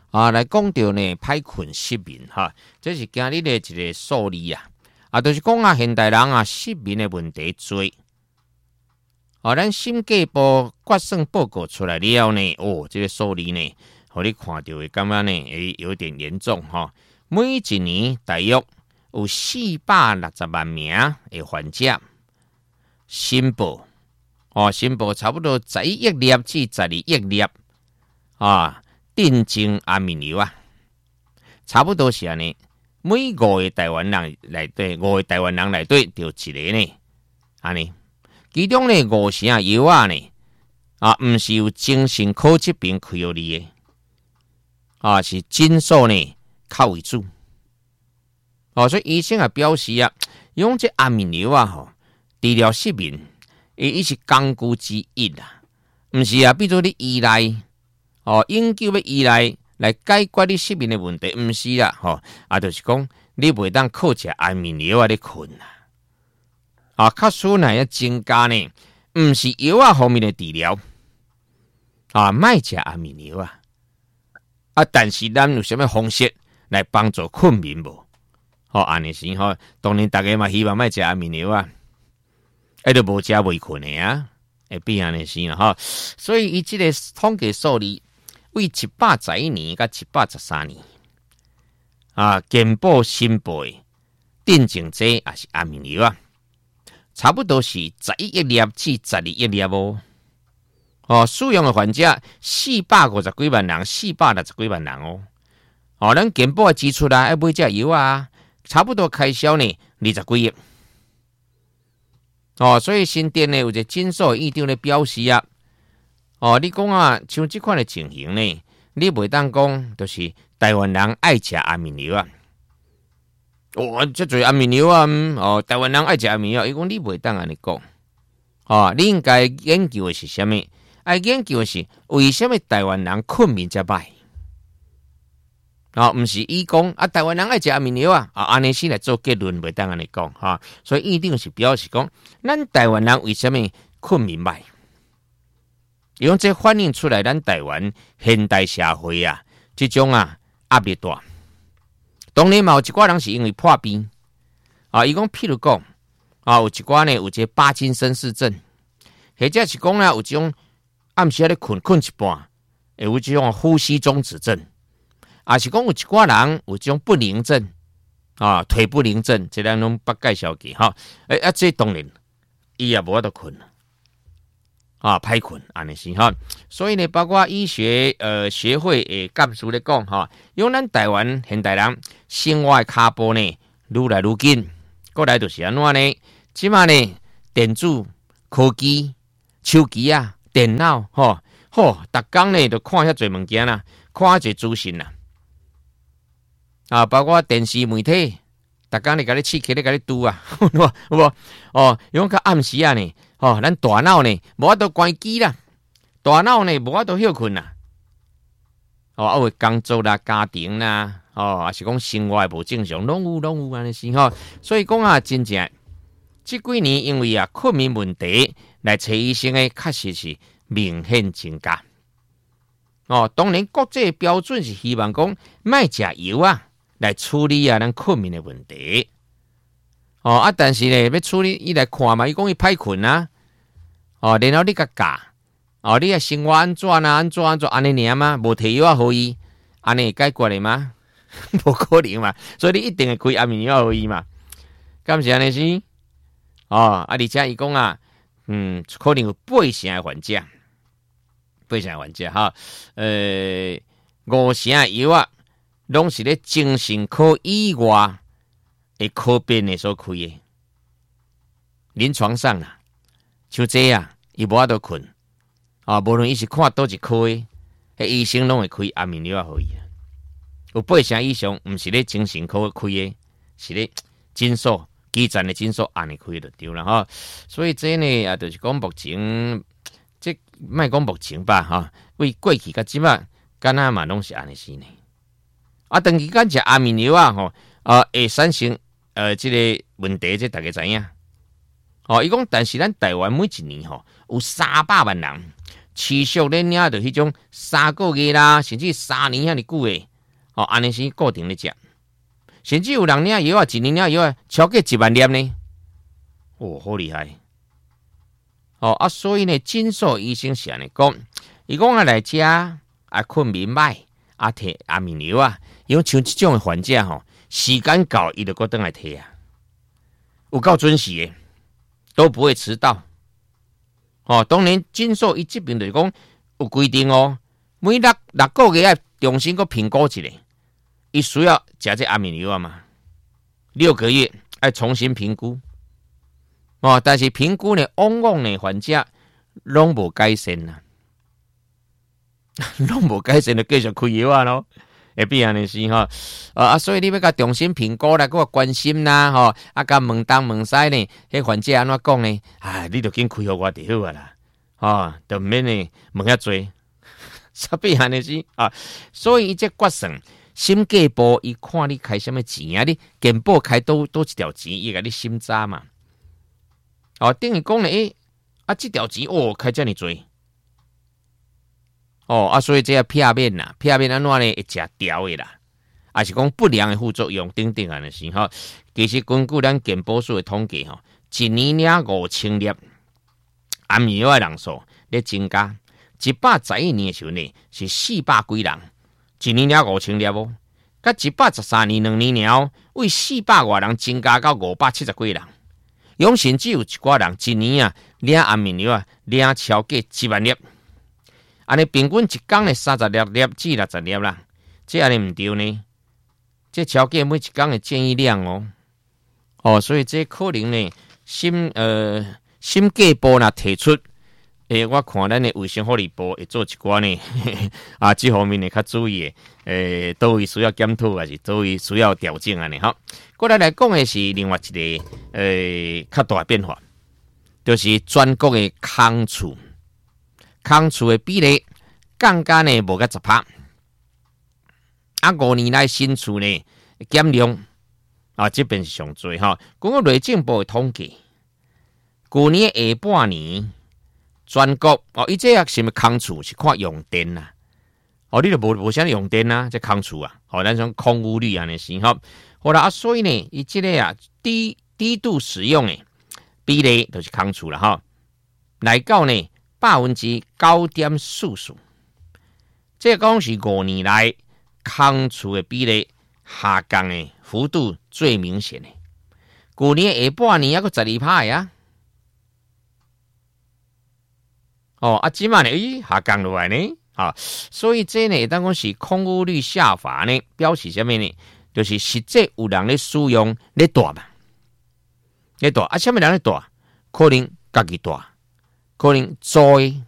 来讲到呢歹困失眠哈，这是今日的一个数字啊，就是讲现代人失眠的问题多。咱审计部决算报告出来了呢，这个数字呢，互你看到会感觉呢，有点严重哈。每一年大约有460万名的患者申报，申报差不多11亿粒至12亿粒电竞安眠药差不多是安尼。每5个台湾人内底就一个呢，安尼。其中呢5成药呢，毋是由精神科这边开予你的，是诊所呢靠为主。所以医生表示用这安眠药治疗失眠，伊是工具之一毋是比如你依赖永久要依赖来解决你失眠的问题，毋是就是讲你袂当靠吃安眠药咧困较需要增加呢，毋是药方面的治疗莫吃安眠药但是咱有什么方式来帮助困眠无？安尼是当然大家嘛希望莫吃安眠药就无吃袂困的会变安尼是所以伊即个统计数字为111年到113年健保申报的电竞剂也是安眠药差不多是11亿粒至12亿粒使用的患者450几万人，460几万人咱健保的支出要买这药差不多开销呢20几亿所以新店呢有一个诊所院长咧表示你讲像这款的情形呢，你袂当讲就是台湾人爱吃安眠药这做安眠药台湾人爱吃安眠药，伊讲你袂当安尼讲你应该研究的是什么？研究的是为什么台湾人困眠这歹毋是伊讲台湾人爱吃安眠药安尼先来做结论，袂当安尼讲所以院长是表示讲，咱台湾人为什么困眠歹？伊讲这反映出来咱台湾现代社会这种压力大。当然嘛有一寡人是因为破病伊讲譬如讲有一寡呢有这帕金森氏症，或者是讲有这种暗时咧困一半会有这种呼吸中止症，是讲有一寡人有这种不宁症腿不宁症，这咱拢捌介绍过这当然伊也无法度困歹困安尼是所以呢，包括医学学会的教授咧讲用咱台湾现代人生活的脚步呢愈来愈紧，过来就是安怎呢？即马呢电子科技、手机电脑逐工呢就看遐侪物件看遐侪资讯包括电视媒体，逐工咧甲你刺激咧甲你拄有无用较暗时呢咱大脑呢无法度关机啦，大脑呢无法度休困为工作啦、家庭啦也是讲生活无正常，拢有安尼是所以讲真正这几年因为困眠问题来找医生的确实是明显增加当然国际标准是希望讲莫食药来处理咱困眠的问题但是呢要处理伊来看嘛，伊讲伊歹困然后你甲教你生活安怎安尼尔嘛，无摕药互伊安尼会解决的吗？无可能嘛，所以你一定会开安眠药互伊嘛，敢是安尼是而且伊讲可能有8成的患者5成的药拢是咧精神科以外的科别的所开的，临床上像这伊无法度困无论伊是看倒一科的，医生拢会开安眠药互伊有8成以上毋是咧精神科开的，是咧诊所基层的诊所安尼开就对了所以这呢就是讲目前这莫讲目前吧为过去甲即摆敢若嘛拢是安尼是呢长期间食安眠药会产生这个问题，这大家知影伊讲但是咱台湾每一年有300万人持续咧领着迄种3个月啦，甚至3年遐尼久诶，安尼是固定咧食，甚至有人领药啊，1年领药啊，超过1万粒呢，好厉害！所以呢，诊所医生是安尼讲，伊讲来食困眠歹，摕安眠药啊，因为像即种诶患者时间到伊就搁倒来摕啊，有够准时诶，都不会迟到。当然诊所伊这边就是讲有规定每6个月要重新搁评估一下，伊需要食这安眠药嘛，6个月要重新评估。但是评估呢，往往呢患者拢无改善啦，拢无改善就继续开药啊咯，会变安尼是所以你要甲重新评估啦，搁关心啦甲问东问西呢，迄患者安怎讲呢？你就紧开互我就好啊啦，就免呢问遐多，煞变安尼是所以伊这决算审计部伊看你开什么钱啊？你健保开多一条钱，伊甲你审查嘛。等于讲呢，这条钱开这么多，所以这要片面啦，片面安怎呢会食掉的啦，是讲不良的副作用等等安尼是其实根据咱健保署的统计一年领5000粒安眠药的人数咧增加，111年的时候呢是400几人，一年领5000粒甲113年2年了，为400外人增加到570几人。甚至有一寡人一年领安眠药领超过1万粒，安尼平均一天的30粒至60粒啦，这安尼唔对呢？这超过每一天的建议量所以这可能呢，审计部若提出，我看咱的卫生福利部会做一寡呢，这方面呢较注意的，倒位需要检讨，还是倒位需要调整安尼过来讲的是另外一个较大的变化，就是全国的空厝的比例降价呢无甲10%， 5年来新厝呢减量这边是上多根据内政部的统计，去年下半年全国伊这什么空厝是看用电啦，你就无啥用电这空厝咱种空污率安尼是好啦所以呢，伊这个低度使用的比例就是空厝啦来到呢9.44%，这讲是5年来空厝的比例下降的幅度最明显的。去年下半年还有12%呀，即嘛呢下降落来呢所以这呢当讲是空污率下滑呢，表示什么呢？就是实际有人咧使用咧大嘛，咧大什么人咧大？可能家己大，可能租的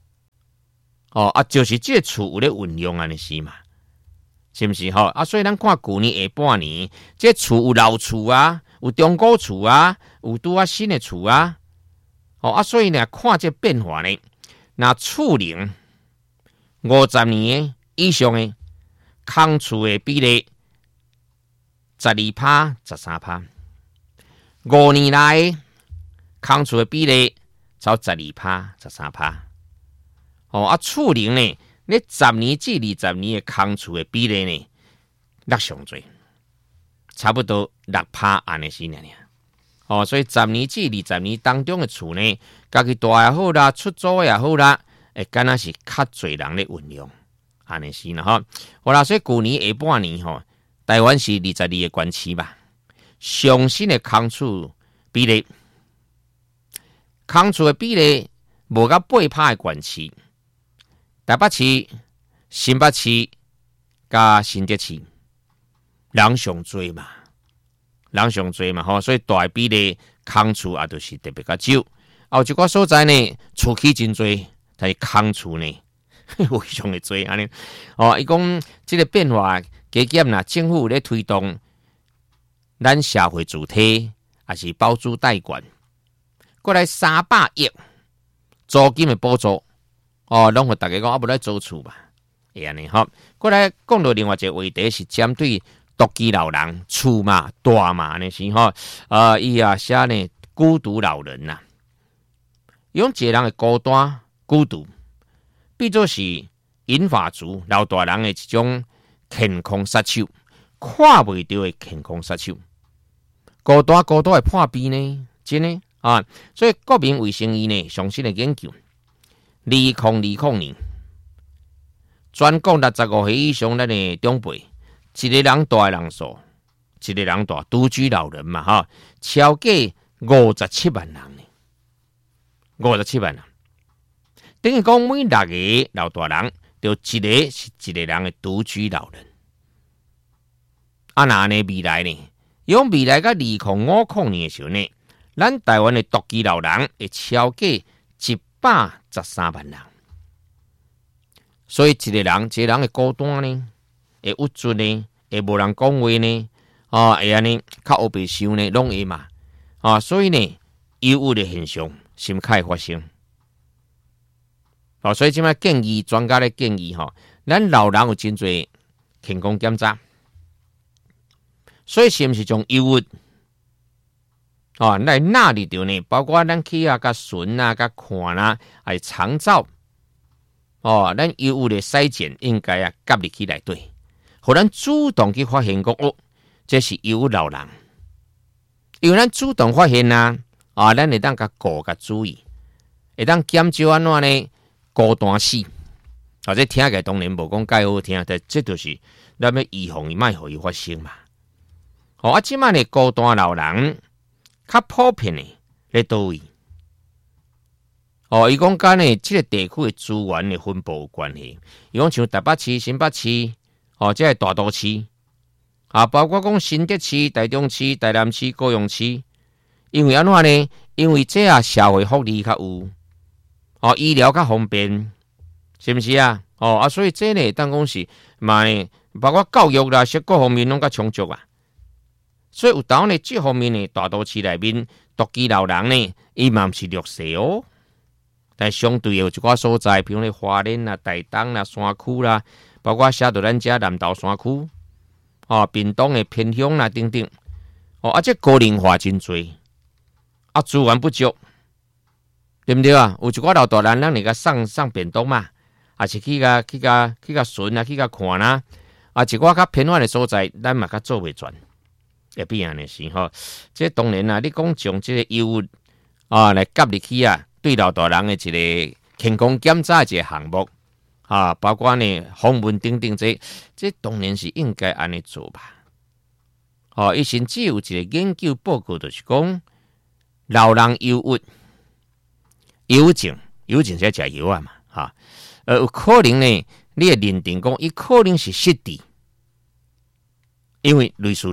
就是这个厝有咧运用安尼是嘛，是不是所以咱看去年下半年，这厝有老厝有中古厝有拄新的厝所以呢看这变化呢，那厝龄50年以上的空厝的比例。12%、13%， 5年来空厝的比例才12%、13%。厝龄呢，你10年至20年的空厝的比例呢，略上多，差不多6%安尼是尔。所以10年至20年当中的厝呢，家己大也好啦，出租也好啦，敢若是较侪人咧运用，安尼是啦好啦，所以去年下半年台湾是22个县市吧，上新的空厝比例，空厝的比例无到8%的县市，台北市、新北市加新竹市，人上多嘛，所以大比例空厝也就是特别较少。有一寡所在呢，厝起真多，但是空厝呢非常的多安尼。伊讲这个变化。加减啦，政府咧推动咱社会主体，还是包租代管，过来300亿租金的补助，拢互大家讲无来租厝吧，会安尼过来讲到另外一个话题是针对独居老人厝嘛大嘛安尼是伊写呢孤独老人呐，用一个人的孤单孤独， 变做是银发族老大人的一种健康杀手，看袂到的健康杀手，孤单会破病呢，真的啊！所以国民卫生院呢，上新的研究，2020年，全国65岁以上咱的长辈，一个人大的人数，一个人大独居老人嘛，哈，超过57万人呢，57万人，等于讲每6个老大人，就一个是一个人的独居老人。啊，那呢未来呢？用未来到2050年的时候呢，咱台湾的独居老人会超过113万人。所以一个人会孤单呢，会郁卒呢，会无人讲话呢，会安尼较黑白想呢，拢会嘛。所以呢，忧郁的现象甚开发生。所以即摆建议专家咧建议咱老人有真侪健康检查。所以是毋是从忧郁来纳入到呢？包括咱去甲巡甲看还是长照咱忧郁的筛检应该夹入去内底，互咱主动去发现讲这是忧郁老人，因为咱主动发现咱会当甲顾甲注意，会当减少安怎呢？孤单死，这听起来当然无讲介好听，但这就是咱要预防伊，莫互伊发生嘛。即摆呢孤单老人较普遍的咧倒位？伊讲甲呢即个地区的资源的分布有关系。伊讲像台北市、新北市，即个大都市包括讲新竹市、台中市、台南市、高雄市，因为安怎呢？因为这社会福利较有，医疗较方便，是不是啊？所以这呢当讲是嘛呢，包括教育啦、各方面拢较充足啊。所以有当呢，这方面呢，大都市内面独居老人呢，伊嘛毋是劣势哦。但相对有一寡所在，比如咧花莲啦、台东啦、山区啦，包括写到咱遮南投山区，屏东的偏乡啦等等，这高龄化真多，资源不足，对不对啊？有一寡老大人，咱来甲送便当嘛，也是去甲巡啊，去甲看啦，一寡较偏远的所在，咱嘛较做袂全。会变安尼是这当然你讲从这个忧郁来夹入去对老大人的一个健康检查的一个项目包括呢访问等等这当然是应该安尼做吧。伊甚至有一个研究报告，就是讲老人忧郁症才食药嘛有可能呢，你会认定讲伊可能是失智，因为类似。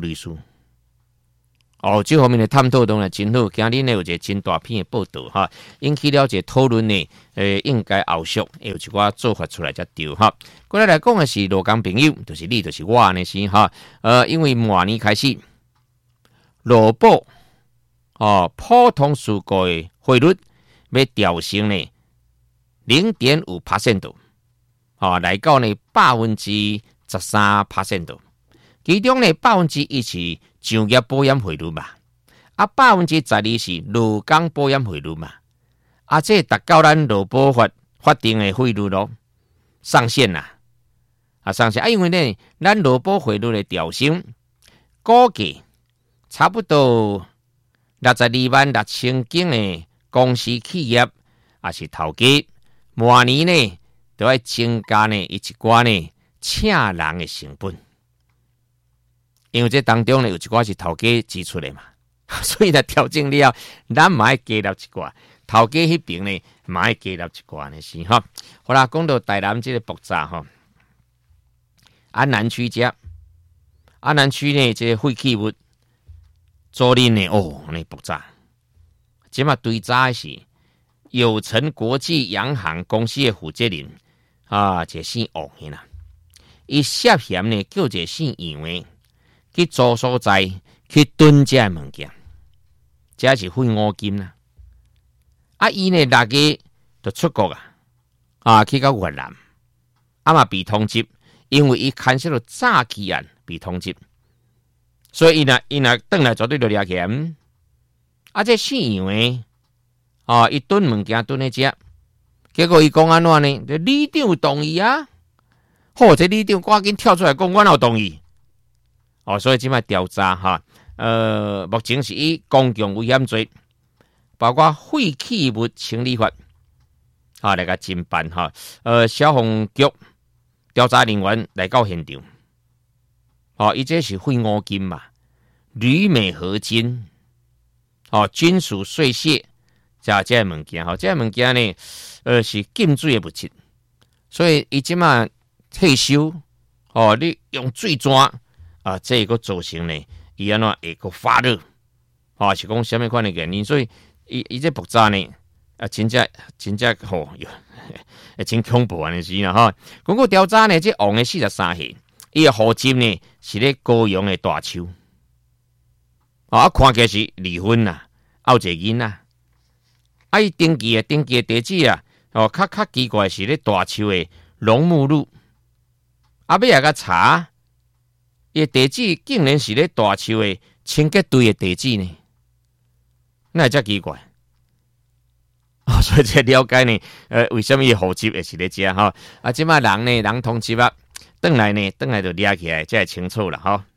这方面的探讨当然真好，今日呢有一个真大篇的报道引起了一个讨论呢。应该后续有一寡做法出来才对过来讲的是罗港朋友，就是你，就是我呢是因为明年开始，劳保普通事故的汇率要调升呢 0.5% 来到呢 13%， 其中呢 1% 是就业保险汇率嘛，12%是劳工保险汇率嘛，这达到咱劳保法定的汇率咯，上限啦，上限因为呢，咱劳保汇率的调升，估计差不多626000间的公司企业是头家，明年呢都要增加呢一寡呢请人的成本。因为这当中呢有一寡是头家支出的嘛，所以呢调整了，咱嘛要加入一寡，头家迄边呢嘛要加入一寡呢是好啦，讲到台南这个爆炸安南区呢这个废弃物租赁呢那爆炸，这嘛对炸是友成国际洋行公司的负责人这姓王的啦，伊涉嫌呢叫这姓杨的。去租所在去囤这物件，这是废五金啦。伊呢大家就出国去到越南，嘛被通缉，因为伊牵涉到诈欺案被通缉，所以伊若转来绝对就抓起来。这姓杨的伊囤物件囤在这， 结果伊讲安怎呢？这里长同意啊！好，这里长赶紧跳出来讲，我有同意。哦，所以即摆调查哈，目前是以公共危险罪，包括废弃物清理法啊来个侦办哈。消防局调查人员来到现场，哦，伊这是废五金嘛，铝镁合金，哦，金属碎屑。这物件吼，这物件呢，是禁水的物质，所以伊即马退休，哦，你用水钻啊，这个造成呢，伊安怎会个发热，哦，是讲什么款的原因？所以伊这爆炸呢，真正吼，真恐怖安尼是啦哈。经过调查呢，这王的43岁，伊的户籍呢是咧高雄的大邱，啊，看起来是离婚啦，有一个囡仔。伊登记的地址啊，哦，较奇怪是咧大邱的龙目路，尾仔甲查，伊地址竟然是咧大邱的清洁队的地址呢，那才奇怪。哦，所以才了解呢，为什么伊户籍会是咧遮哈？即摆人通缉啊，转来就抓起来，才会清楚啦哈。